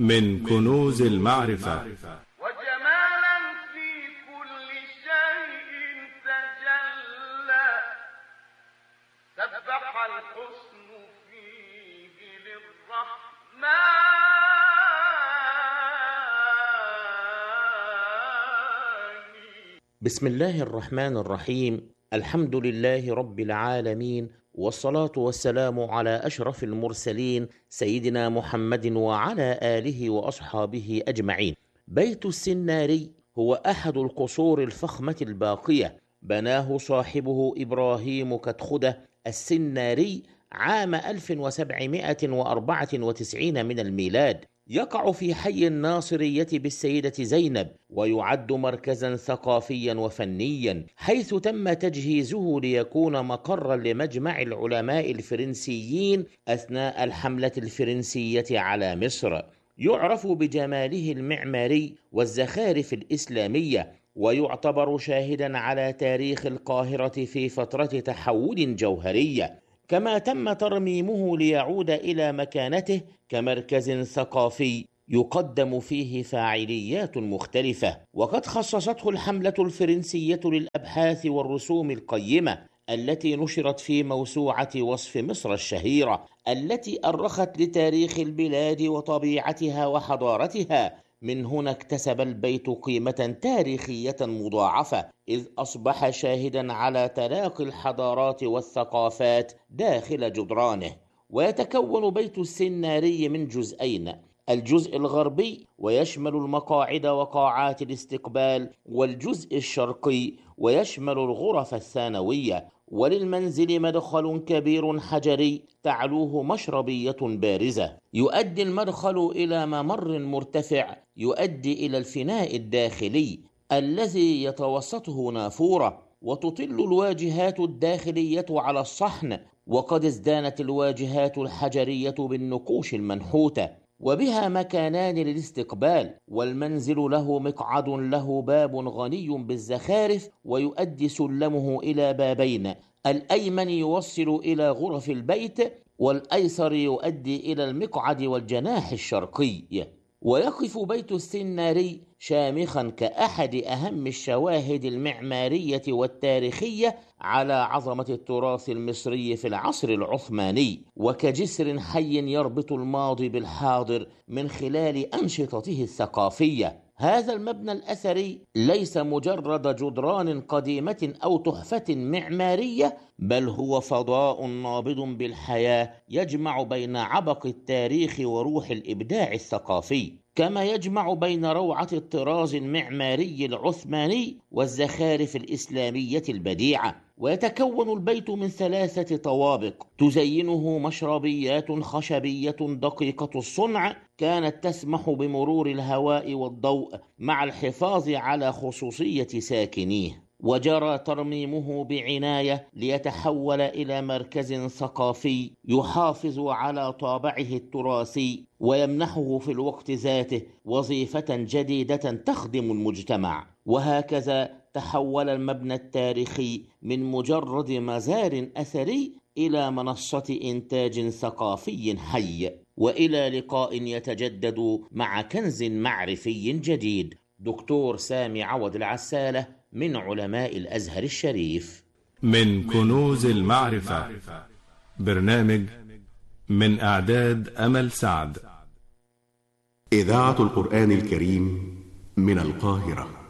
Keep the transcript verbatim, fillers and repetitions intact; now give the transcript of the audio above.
من كنوز المعرفة. وجمالا في كل شيء تجلى، سبح الحسن فيه للرحمن. بسم الله الرحمن الرحيم. الحمد لله رب العالمين، والصلاة والسلام على أشرف المرسلين سيدنا محمد وعلى آله وأصحابه أجمعين. بيت السناري هو أحد القصور الفخمة الباقية، بناه صاحبه إبراهيم كدخدة السناري عام ألف وسبعمائة وأربعة وتسعين من الميلاد. يقع في حي الناصرية بالسيدة زينب، ويعد مركزا ثقافيا وفنيا، حيث تم تجهيزه ليكون مقرا لمجمع العلماء الفرنسيين أثناء الحملة الفرنسية على مصر. يعرف بجماله المعماري والزخارف الإسلامية، ويعتبر شاهدا على تاريخ القاهرة في فترة تحول جوهرية، كما تم ترميمه ليعود إلى مكانته كمركز ثقافي يقدم فيه فاعليات مختلفة. وقد خصصته الحملة الفرنسية للأبحاث والرسوم القيمة التي نشرت في موسوعة وصف مصر الشهيرة، التي أرخت لتاريخ البلاد وطبيعتها وحضارتها. من هنا اكتسب البيت قيمة تاريخية مضاعفة، إذ أصبح شاهدا على تلاقي الحضارات والثقافات داخل جدرانه. ويتكون بيت السناري من جزئين: الجزء الغربي ويشمل المقاعد وقاعات الاستقبال، والجزء الشرقي ويشمل الغرف الثانوية. وللمنزل مدخل كبير حجري تعلوه مشربية بارزة، يؤدي المدخل إلى ممر مرتفع يؤدي إلى الفناء الداخلي الذي يتوسطه نافورة، وتطل الواجهات الداخلية على الصحن، وقد ازدانت الواجهات الحجرية بالنقوش المنحوتة، وبها مكانان للاستقبال. والمنزل له مقعد له باب غني بالزخارف، ويؤدي سلمه إلى بابين: الأيمن يوصل إلى غرف البيت، والأيسر يؤدي إلى المقعد والجناح الشرقي. ويقف بيت السناري شامخا كأحد أهم الشواهد المعمارية والتاريخية على عظمة التراث المصري في العصر العثماني، وكجسر حي يربط الماضي بالحاضر من خلال أنشطته الثقافية. هذا المبنى الأثري ليس مجرد جدران قديمة أو تحفة معمارية، بل هو فضاء نابض بالحياة يجمع بين عبق التاريخ وروح الإبداع الثقافي، كما يجمع بين روعة الطراز المعماري العثماني والزخارف الإسلامية البديعة. ويتكون البيت من ثلاثة طوابق تزينه مشربيات خشبية دقيقة الصنع كانت تسمح بمرور الهواء والضوء مع الحفاظ على خصوصية ساكنيه. وجرى ترميمه بعناية ليتحول إلى مركز ثقافي يحافظ على طابعه التراثي، ويمنحه في الوقت ذاته وظيفة جديدة تخدم المجتمع. وهكذا تحول المبنى التاريخي من مجرد مزار أثري إلى منصة إنتاج ثقافي حي. وإلى لقاء يتجدد مع كنز معرفي جديد. دكتور سامي عوض العسالة من علماء الأزهر الشريف. من كنوز المعرفة، برنامج من إعداد أمل سعد. إذاعة القرآن الكريم من القاهرة.